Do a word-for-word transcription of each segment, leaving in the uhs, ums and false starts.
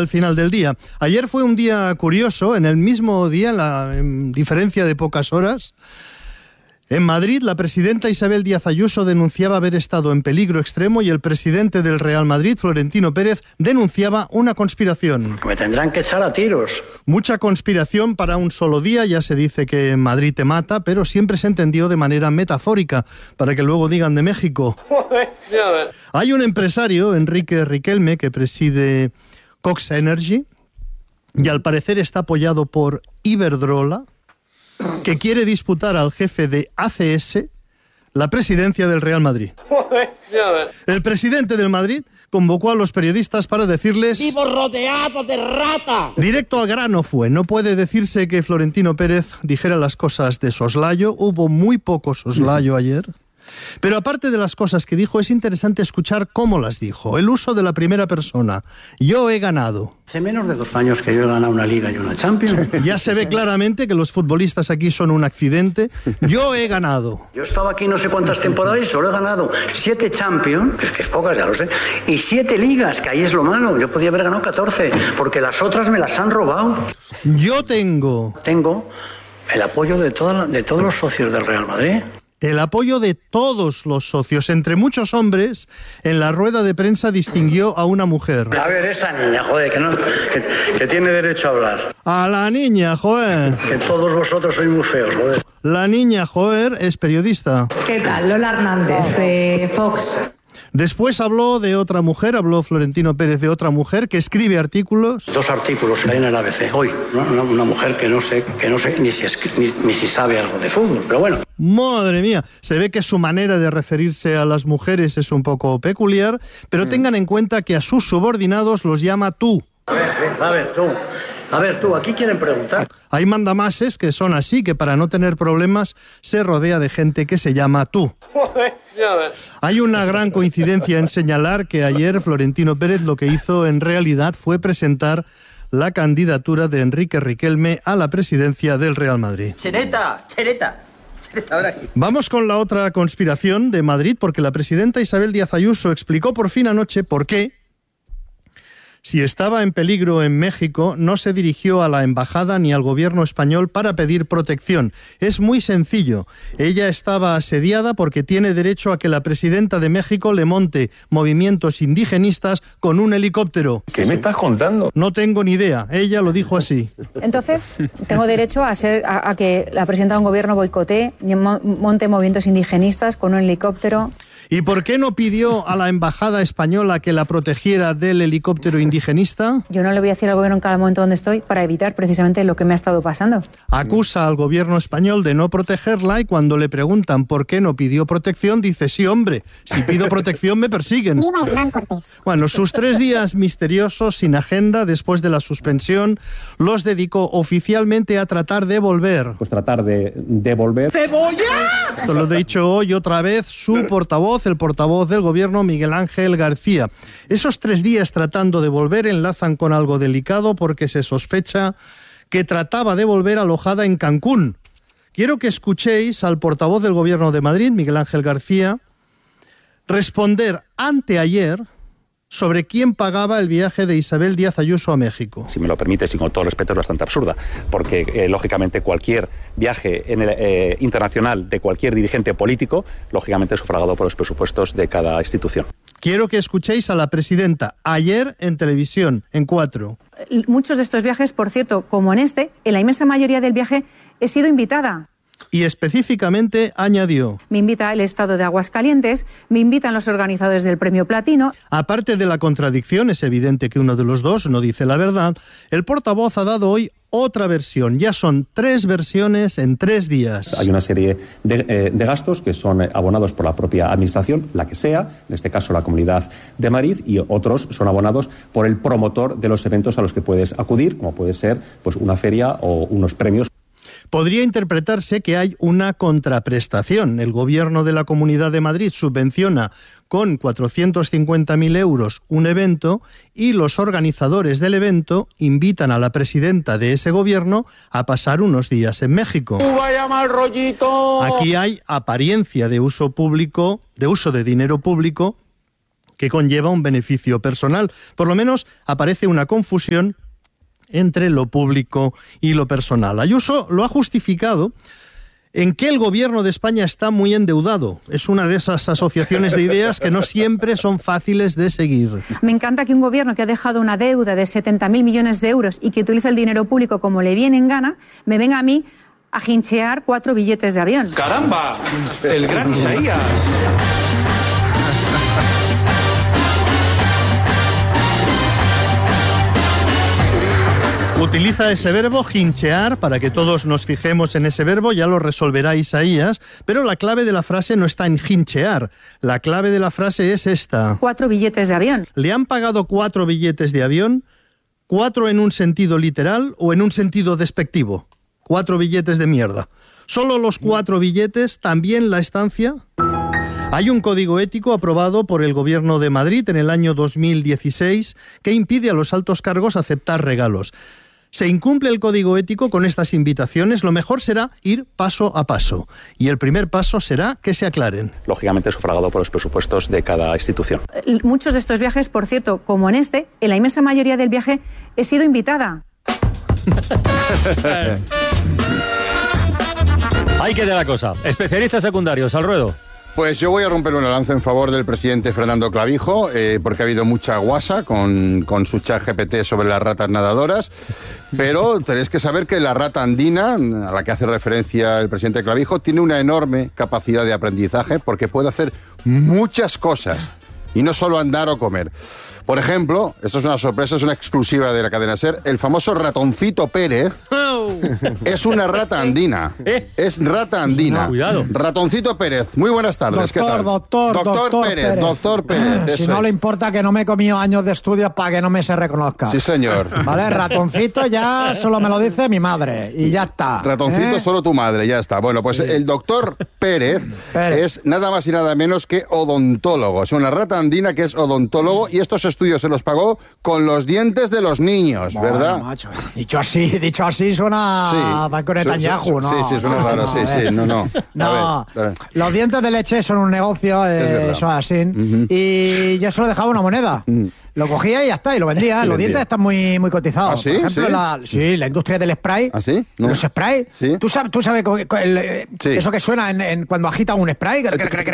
al final del día. Ayer fue un día curioso, en el mismo día, en la en diferencia de pocas horas. En Madrid, la presidenta Isabel Díaz Ayuso denunciaba haber estado en peligro extremo y el presidente del Real Madrid, Florentino Pérez, denunciaba una conspiración. Me tendrán que echar a tiros. Mucha conspiración para un solo día. Ya se dice que Madrid te mata, pero siempre se entendió de manera metafórica, para que luego digan de México. Hay un empresario, Enrique Riquelme, que preside Cox Energy, y al parecer está apoyado por Iberdrola, que quiere disputar al jefe de A C S la presidencia del Real Madrid. El presidente del Madrid convocó a los periodistas para decirles... ¡Vivo rodeado de rata! Directo al grano fue. No puede decirse que Florentino Pérez dijera las cosas de soslayo. Hubo muy poco soslayo ayer. Pero aparte de las cosas que dijo, es interesante escuchar cómo las dijo. El uso de la primera persona. Yo he ganado. Hace menos de dos años que yo he ganado una Liga y una Champions. Ya se ve claramente que los futbolistas aquí son un accidente. Yo he ganado. Yo estaba aquí no sé cuántas temporadas y solo he ganado siete Champions, es que es pocas, ya lo sé, y siete Ligas, que ahí es lo malo. Yo podía haber ganado catorce, porque las otras me las han robado. Yo tengo... Tengo el apoyo de, toda, de todos los socios del Real Madrid. El apoyo de todos los socios, entre muchos hombres. En la rueda de prensa distinguió a una mujer. A ver, esa niña, joder, que, no, que, que tiene derecho a hablar. A la niña, joder. Que todos vosotros sois muy feos, joder. La niña, joder, es periodista. ¿Qué tal? Lola Hernández, de Fox. Después habló de otra mujer, habló Florentino Pérez de otra mujer que escribe artículos. Dos artículos que hay en el A B C hoy, ¿no? Una, una mujer que no sé, que no sé ni si, ni, ni si sabe algo de fútbol, pero bueno. Madre mía, se ve que su manera de referirse a las mujeres es un poco peculiar, pero mm. tengan en cuenta que a sus subordinados los llama tú. A ver, a ver, tú. A ver, tú, aquí quieren preguntar. Hay mandamases que son así, que para no tener problemas se rodea de gente que se llama tú. Hay una gran coincidencia en señalar que ayer Florentino Pérez lo que hizo en realidad fue presentar la candidatura de Enrique Riquelme a la presidencia del Real Madrid. ¡Chereta! ¡Chereta! ¡Chereta, ahora aquí! Vamos con la otra conspiración de Madrid, porque la presidenta Isabel Díaz Ayuso explicó por fin anoche por qué, si estaba en peligro en México, no se dirigió a la embajada ni al gobierno español para pedir protección. Es muy sencillo. Ella estaba asediada porque tiene derecho a que la presidenta de México le monte movimientos indigenistas con un helicóptero. ¿Qué me estás contando? No tengo ni idea. Ella lo dijo así. Entonces, tengo derecho a, ser, a, a que la presidenta de un gobierno boicotee, monte movimientos indigenistas con un helicóptero. ¿Y por qué no pidió a la embajada española que la protegiera del helicóptero indigenista? Yo no le voy a decir al gobierno en cada momento donde estoy para evitar precisamente lo que me ha estado pasando. Acusa al gobierno español de no protegerla y cuando le preguntan por qué no pidió protección, dice, sí, hombre, si pido protección me persiguen. Viva Hernán Cortés. Bueno, sus tres días misteriosos, sin agenda, después de la suspensión, los dedicó oficialmente a tratar de volver. Pues tratar de devolver... ¡Cebolla! Esto lo he dicho hoy otra vez su portavoz, el portavoz del gobierno, Miguel Ángel García. Esos tres días tratando de volver enlazan con algo delicado porque se sospecha que trataba de volver alojada en Cancún. Quiero que escuchéis al portavoz del gobierno de Madrid, Miguel Ángel García, responder anteayer sobre quién pagaba el viaje de Isabel Díaz Ayuso a México. Si me lo permites, y con todo respeto, es bastante absurda, porque eh, lógicamente cualquier viaje en el, eh, internacional de cualquier dirigente político, lógicamente es sufragado por los presupuestos de cada institución. Quiero que escuchéis a la presidenta ayer en televisión, en Cuatro. Muchos de estos viajes, por cierto, como en este, en la inmensa mayoría del viaje he sido invitada. Y específicamente añadió: me invita el Estado de Aguascalientes, me invitan los organizadores del Premio Platino. Aparte de la contradicción, es evidente que uno de los dos no dice la verdad, el portavoz ha dado hoy otra versión. Ya son tres versiones en tres días. Hay una serie de, eh, de gastos que son abonados por la propia administración, la que sea, en este caso la Comunidad de Madrid, y otros son abonados por el promotor de los eventos a los que puedes acudir, como puede ser pues, una feria o unos premios. Podría interpretarse que hay una contraprestación. El gobierno de la Comunidad de Madrid subvenciona con cuatrocientos cincuenta mil euros un evento y los organizadores del evento invitan a la presidenta de ese gobierno a pasar unos días en México. ¡Vaya mal rollito! Aquí hay apariencia de uso público, de uso de dinero público, que conlleva un beneficio personal. Por lo menos aparece una confusión entre lo público y lo personal. Ayuso lo ha justificado en que el gobierno de España está muy endeudado. Es una de esas asociaciones de ideas que no siempre son fáciles de seguir. Me encanta que un gobierno que ha dejado una deuda de setenta mil millones de euros y que utiliza el dinero público como le viene en gana, me venga a mí a hinchear cuatro billetes de avión. ¡Caramba! El gran Isaías. Utiliza ese verbo, hinchear, para que todos nos fijemos en ese verbo, ya lo resolverá Isaías, pero la clave de la frase no está en hinchear, la clave de la frase es esta. Cuatro billetes de avión. ¿Le han pagado cuatro billetes de avión? ¿Cuatro en un sentido literal o en un sentido despectivo? Cuatro billetes de mierda. ¿Solo los cuatro billetes? ¿También la estancia? Hay un código ético aprobado por el Gobierno de Madrid en el año dos mil dieciséis que impide a los altos cargos aceptar regalos. Se incumple el código ético con estas invitaciones, lo mejor será ir paso a paso. Y el primer paso será que se aclaren. Lógicamente sufragado por los presupuestos de cada institución. Muchos de estos viajes, por cierto, como en este, en la inmensa mayoría del viaje he sido invitada. Ahí queda la cosa. Especialistas secundarios, al ruedo. Pues yo voy a romper una lanza en favor del presidente Fernando Clavijo, eh, porque ha habido mucha guasa con, con su chat G P T sobre las ratas nadadoras, pero tenéis que saber que la rata andina, a la que hace referencia el presidente Clavijo, tiene una enorme capacidad de aprendizaje porque puede hacer muchas cosas, y no solo andar o comer. Por ejemplo, esto es una sorpresa, es una exclusiva de la cadena SER, el famoso ratoncito Pérez es una rata andina. Es rata andina. No, cuidado. Ratoncito Pérez, muy buenas tardes. Doctor, ¿Qué tal? doctor, doctor, doctor Pérez, Pérez. Doctor Pérez. Si eso no es. le importa que no me he comido años de estudios para que no me se reconozca. Sí, señor. Vale, ratoncito ya solo me lo dice mi madre y ya está. Ratoncito ¿eh? solo tu madre, ya está. Bueno, pues el doctor Pérez, Pérez es nada más y nada menos que odontólogo. Es una rata andina que es odontólogo y estos estudios se los pagó con los dientes de los niños, Bueno, ¿verdad? macho, dicho así, dicho así suena Sí. a Banco Netanyahu, ¿no? Sí, sí, suena no, raro, no, sí, a sí, ver. no, no. No, A ver, a ver. los dientes de leche son un negocio, eh, verdad. eso es así. Ujú. Y yo solo dejaba una moneda. Lo cogía y ya está, y lo vendía. Y Los vendía. dientes están muy, muy cotizados. ¿Ah, sí? Por ejemplo, ¿Sí? La, sí, la industria del spray. ¿Ah, sí? No. Los sprays. Sí. ¿Tú sabes, tú sabes co- co- el, eh, Sí. eso que suena en, en cuando agitan un spray? Sí.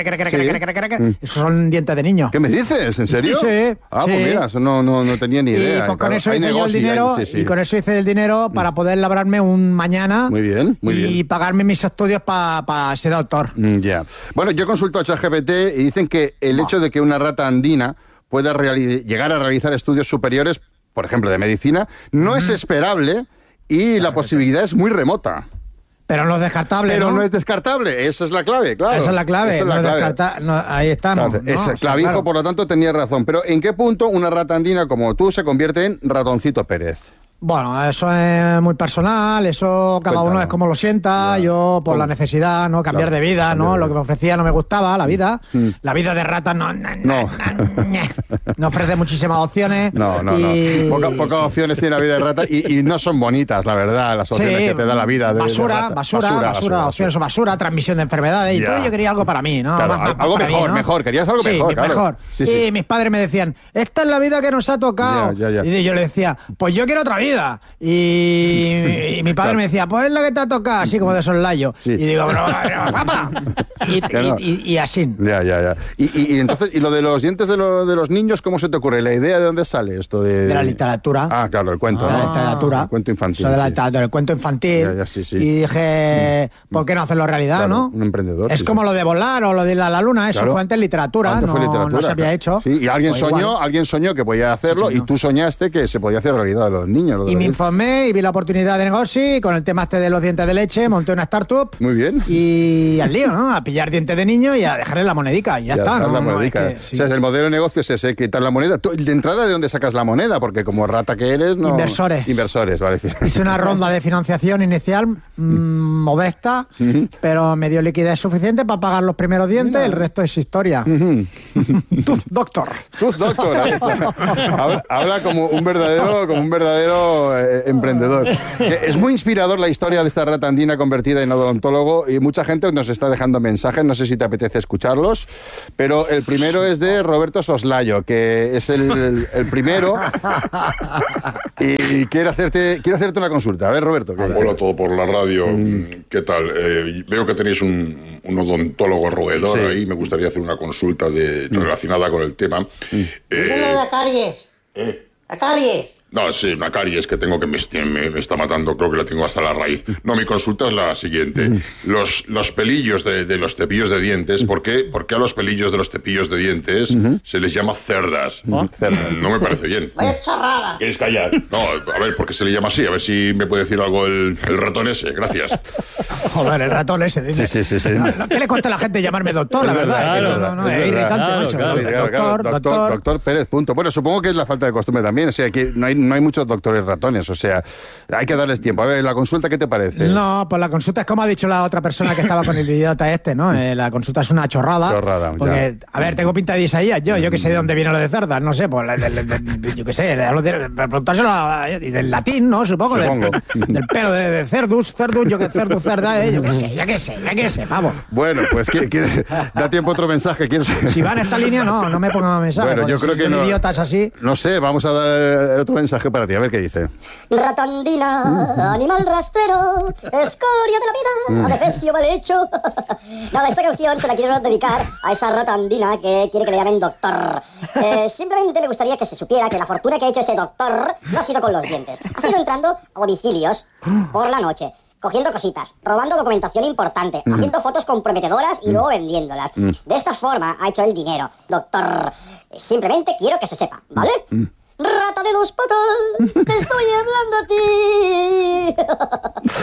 Esos son dientes de niño. ¿Qué me dices? ¿En serio? Sí, Ah, sí. pues mira, eso no, no, no tenía ni Y idea. pues con Claro, eso hay hice yo el negocio, dinero, hay- sí, sí. y con eso hice el dinero para poder labrarme un mañana. Muy bien, muy y bien. pagarme mis estudios para pa ser doctor. Mm, Ya. Bueno, yo consulto a ChatGPT y dicen que el hecho de que una rata andina pueda reali- llegar a realizar estudios superiores, por ejemplo, de medicina, no es esperable y la posibilidad es muy remota. Pero no es descartable, Pero ¿no? no es descartable, esa es la clave, claro. Esa es la clave. Esa es la no es clave. descarta- no, ahí está, ¿no? Claro, No, ese o sea, Clavijo, claro. por lo tanto, tenía razón. Pero ¿en qué punto una rata andina como tú se convierte en ratoncito Pérez? Bueno, eso es muy personal, eso cada Cuéntalo. uno es como lo sienta, Ya. yo por ¿Cómo? la necesidad, ¿no? Cambiar Claro, de vida, cambiar ¿no? de Lo vida. que me ofrecía no me gustaba, la vida. Mm. La vida de rata no, no, No. no ofrece muchísimas opciones. No, no, y- no. Poca- pocas sí. opciones tiene la vida de rata y, y no son bonitas, la verdad, las opciones Sí, que te da la vida de, de basura, rata. basura, basura, las opciones son basura, transmisión de enfermedades. Y Ya. todo yo quería algo para mí, ¿no? Claro, Más- más- algo para mí, mejor, ¿no? mejor, querías algo Sí, mejor, claro. mejor. Sí, y sí. mis padres me decían, esta es la vida que nos ha tocado. Ya, ya, ya. Y yo le decía, pues yo quiero otra vida. Y, y mi padre Claro. me decía, pues es la que te ha tocado, así como de soslayo. Sí. Y digo, pero, pero, papá. Y, Claro. y, y- y así. Ya, ya, ya. Y, y, y entonces, ¿y lo de los dientes de, lo- de los niños, cómo se te ocurre? ¿La idea de dónde sale esto? De, De la literatura. Ah, claro, el cuento. De la ¿no? literatura. El cuento infantil. Eso de la sí. literatura, el cuento infantil. Ya, ya, sí, sí. Y dije, ¿por qué no hacerlo realidad, Claro, no? un emprendedor, Es sí, como sí. lo de volar o lo de ir a la luna, eso Claro. fue antes literatura, Antes no, fue literatura, no se había claro. hecho. Sí, y alguien Pues soñó, igual. alguien soñó que podía hacerlo Sí, y señor. tú soñaste que se podía hacer realidad a los niños. lo de Y los me dientes. informé y vi la oportunidad de negocio y con el tema este de los dientes de leche monté una startup. Muy bien. Y al lío, ¿no? A pillar dientes de niño y a dejarle la monedica y ya, Ya está. está, ¿no? la No, monedica. es que, sí. O sea, el modelo de negocio es ese, quitar la moneda. Tú, de entrada, ¿de dónde sacas la moneda? Porque como rata que eres, no... Inversores. Inversores, vale. Hice una ronda de financiación inicial mmm, modesta, pero me dio liquidez suficiente para pagar los primeros dientes, el resto es historia. Tooth Doctor. Tooth Doctor, ahí está. Habla, habla como un verdadero, como un verdadero verdadero eh, emprendedor. Eh, es muy inspirador la historia de esta rata andina convertida en odontólogo y mucha gente nos está dejando mensajes, no sé si te apetece escucharlos, pero el primero es de Roberto Soslayo, que es el, el, el primero y quiere hacerte, quiere hacerte una consulta. A ver, Roberto. ¿qué Hola a todo por la radio. Mm. ¿Qué tal? Eh, veo que tenéis un, un odontólogo roedor sí. ahí. Me gustaría hacer una consulta de, mm. relacionada con el tema. Mm. Eh, ¿Qué la caries? ¿Eh? ¿La caries? No, sí, una caries que tengo que me, me, me está matando, creo que la tengo hasta la raíz. No, mi consulta es la siguiente. Los, los pelillos de, de los cepillos de dientes, ¿por qué, ¿por qué a los pelillos de los cepillos de dientes uh-huh. se les llama cerdas? ¿Oh? Cerdas. No me parece bien. Vaya chorrada. ¿Quieres callar? No, a ver, ¿por qué se le llama así? A ver si me puede decir algo el, el ratón ese. Gracias. Joder, el ratón ese. Dice. Sí, sí, sí. sí. No, ¿qué le cuesta a la gente llamarme doctor, la verdad? Claro, es, no, no, es, es irritante, claro, macho. Claro, claro, doctor, claro, doctor, doctor, doctor Pérez, punto. Bueno, supongo que es la falta de costumbre también. O sea, que no hay, no hay muchos doctores ratones, o sea, hay que darles tiempo. A ver, la consulta, ¿qué te parece? No, pues la consulta es como ha dicho la otra persona que estaba con el idiota este, ¿no? Eh, la consulta es una chorrada. Chorrada, porque, ya. A ver, tengo pinta de Isaías, yo, yo que sé de dónde viene lo de cerdas, no sé, pues de, de, de, yo que sé, de, de, preguntárselo a, del latín, ¿no? Supongo, Supongo. Del, del pelo de, de cerdus, cerdus, yo que cerdus, cerda, eh, yo que sé, ya que sé, ya que sé, vamos. Bueno, pues ¿quiere, quiere, da tiempo otro mensaje. ¿Quieres? Si va en esta línea, no, no me ponga mensaje. Bueno, yo creo si que no. idiotas así. No sé, vamos a dar otro mensaje para ti, a ver qué dice. Rata andina, animal rastrero, escoria de la vida, adefesio mal hecho. Nada, esta canción se la quiero dedicar a esa rata andina que quiere que le llamen doctor. Eh, simplemente me gustaría que se supiera que la fortuna que ha hecho ese doctor no ha sido con los dientes. Ha sido entrando a domicilios por la noche, cogiendo cositas, robando documentación importante, mm. haciendo fotos comprometedoras y mm. luego vendiéndolas. Mm. De esta forma ha hecho el dinero, doctor. Simplemente quiero que se sepa, ¿vale? Mm. Rata de dos patas, te estoy hablando a ti.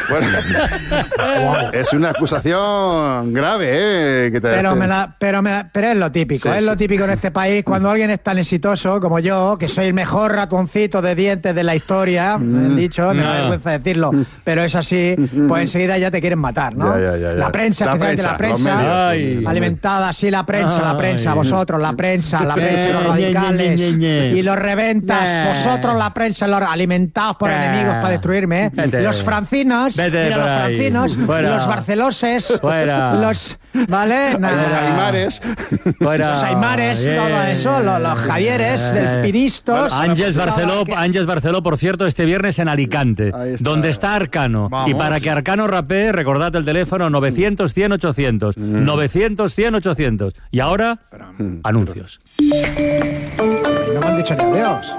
Bueno, es una acusación grave, ¿eh? Que te pero, me la, pero, me la, pero es lo típico, sí, es sí. lo típico en este país. Cuando alguien es tan exitoso como yo, que soy el mejor ratoncito de dientes de la historia, mm. me han dicho, me no. da vergüenza decirlo, pero es así, pues enseguida ya te quieren matar, ¿no? Ya, ya, ya, ya. La prensa, la especialmente prensa, la prensa, medios, alimentada así la prensa, Ay. la prensa, vosotros, la prensa, la prensa y los radicales y los reventas, eh. vosotros la prensa, los alimentados por eh. enemigos para destruirme, ¿eh? Los francinos, Vete mira los francinos, Fuera. los barceloses, Fuera. los, ¿vale? Los aimares, los aimares, yeah. todo eso, los, los javieres, yeah. despinistos. Ángeles Barceló, que... Ángeles Barceló, por cierto, este viernes en Alicante, está. donde está Arcano. Vamos. Y para que Arcano rapee, recordad el teléfono novecientos cien ochocientos. Mm. novecientos cien ochocientos. Y ahora, Pero, anuncios. No me han dicho ni adiós.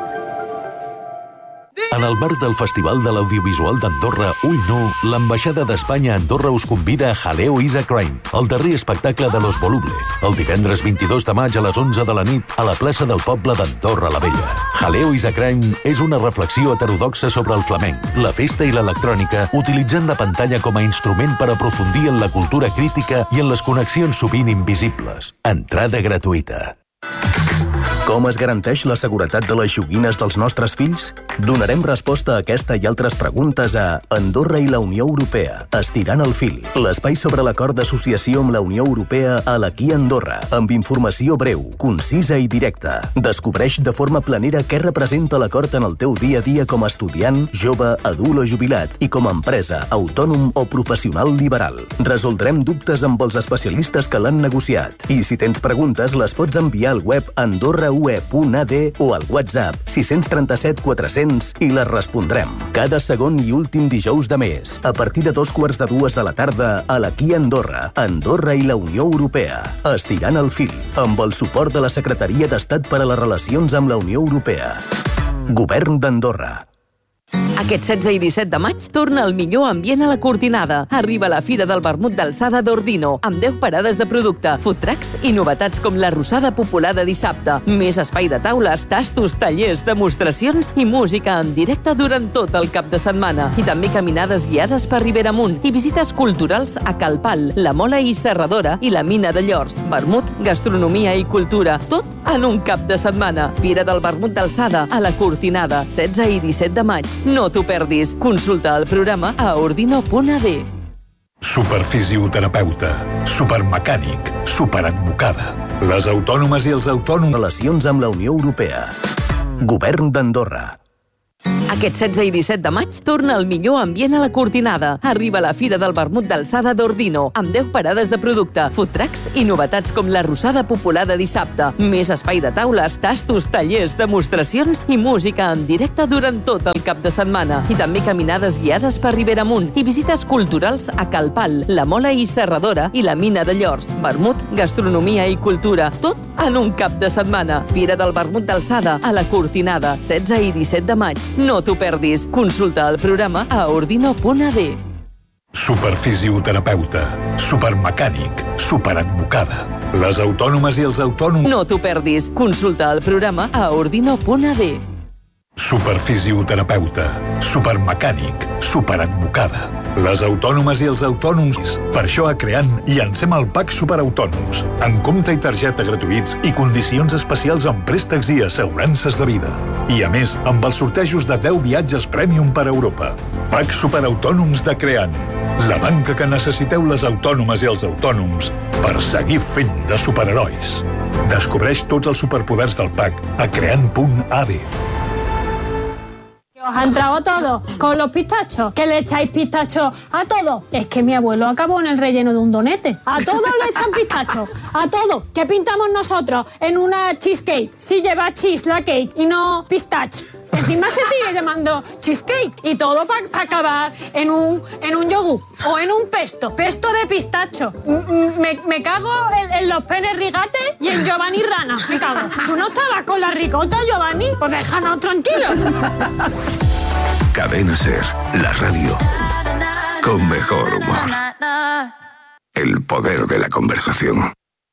En el marc del Festival de l'Audiovisual d'Andorra, Ull Nu, l'ambaixada d'Espanya a Andorra us convida a Jaleo is a Crime, el darrer espectacle de Los Voluble, el divendres vint-i-dos de maig a les onze de la nit a la plaça del poble d'Andorra la Vella. Jaleo is a Crime és una reflexió heterodoxa sobre el flamenc, la festa i l'electrònica, utilitzant la pantalla com a instrument per aprofundir en la cultura crítica i en les connexions sovint invisibles. Entrada gratuïta. Com es garanteix la seguretat de les joguines dels nostres fills? Donarem resposta a aquesta i altres preguntes a Andorra i la Unió Europea. Estirant el fil. L'espai sobre l'acord d'associació amb la Unió Europea a l'Aquí Andorra, amb informació breu, concisa i directa. Descobreix de forma planera què representa l'acord en el teu dia a dia com a estudiant, jove, adult o jubilat i com a empresa, autònom o professional liberal. Resoldrem dubtes amb els especialistes que l'han negociat. I si tens preguntes, les pots enviar al web andorra u e punt a d o al WhatsApp sis tres set quatre-cents i les respondrem. Cada segon i últim dijous de mes, a partir de dos quarts de dues de la tarda, a l'Aquí Andorra, Andorra i la Unió Europea. Estirant el fil, amb el suport de la Secretaria d'Estat per a les Relacions amb la Unió Europea. Govern d'Andorra. Aquest setze i disset de maig torna el millor ambient a la Cortinada. Arriba la Fira del Vermut d'Alçada d'Ordino, amb deu parades de producte, food trucks i novetats com la Rosada Popular de dissabte. Més espai de taules, tastos, tallers, demostracions i música en directe durant tot el cap de setmana. I també caminades guiades per Ribera Amunt i visites culturals a Calpal, la Mola i Serradora i la Mina de Llors. Vermut, gastronomia i cultura, tot en un cap de setmana. Fira del Vermut d'Alçada a la Cortinada, setze i disset de maig. No t'ho perdis. Consulta el programa a ordino punt a d. Superfisioterapeuta, supermecànic, superadvocada. Les autònomes i els autònoms. Relacions amb la Unió Europea. Govern d'Andorra. Aquest setze i disset de maig torna el millor ambient a la Cortinada. Arriba la Fira del Vermut d'Alçada d'Ordino, amb deu parades de producte, food trucks i novetats com la Rosada Popular de dissabte. Més espai de taules, tastos, tallers, demostracions i música en directe durant tot el cap de setmana. I també caminades guiades per Ribera Amunt i visites culturals a Calpal, la Mola i Serradora i la Mina de Llors. Vermut, gastronomia i cultura, tot en un cap de setmana. Fira del Vermut d'Alçada a la Cortinada, setze i disset de maig. No t'ho perdis. Consulta el programa a ordino punt a d. Superfisioterapeuta, supermecànic, superadvocada. Les autònomes i els autònoms... No t'ho perdis. Consulta el programa a ordino punt a d. Superfisioterapeuta, supermecànic, superadvocada. Les autònomes i els autònoms. Per això a Creant llancem el Pack Superautònoms, amb compte i targeta gratuïts i condicions especials en préstecs i assegurances de vida. I a més, amb els sortejos de deu viatges Premium per Europa. Pack Superautònoms de Creant. La banca que necessiteu les autònomes i els autònoms per seguir fent de superherois. Descobreix tots els superpoders del Pack a creant punt a d. ¿Os ha entrado todo con los pistachos? ¿Que le echáis pistacho a todo? Es que mi abuelo acabó en el relleno de un donete. A todo le echan pistacho. A todo. ¿Qué pintamos nosotros en una cheesecake? Si lleva cheese la cake y no pistache. Encima se sigue llamando cheesecake. Y todo para pa acabar en un, en un yogur o en un pesto. Pesto de pistacho. Me, me cago en, en los penes rigates y en Giovanni Rana. Me cago. ¿Tú no estabas con la ricota, Giovanni? Pues déjanos tranquilos. Cadena Ser, la radio con mejor humor. El poder de la conversación.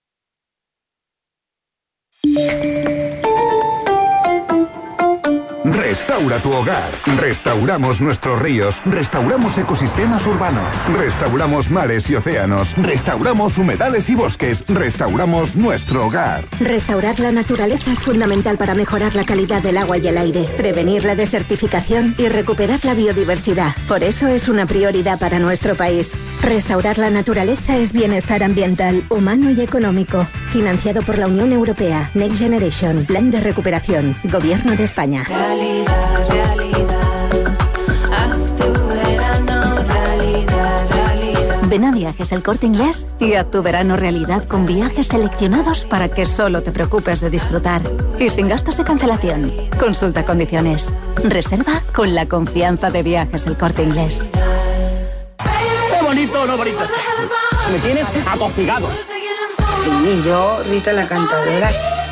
Restaura tu hogar. Restauramos nuestros ríos. Restauramos ecosistemas urbanos. Restauramos mares y océanos. Restauramos humedales y bosques. Restauramos nuestro hogar. Restaurar la naturaleza es fundamental para mejorar la calidad del agua y el aire, prevenir la desertificación y recuperar la biodiversidad. Por eso es una prioridad para nuestro país. Restaurar la naturaleza es bienestar ambiental, humano y económico. Financiado por la Unión Europea. Next Generation. Plan de recuperación. Gobierno de España. Realidad, realidad, haz tu verano realidad, realidad. Ven a Viajes El Corte Inglés y haz tu verano realidad con viajes seleccionados para que solo te preocupes de disfrutar y sin gastos de cancelación. Consulta condiciones. Reserva con la confianza de Viajes El Corte Inglés. ¡Qué bonito, no bonito! Me tienes atosigado. Sí, yo, Rita la cantadora.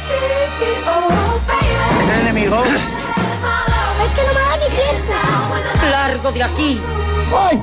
¿Es el enemigo? ¡Es que no me da ni tiempo! ¡Largo de aquí! ¡Ay!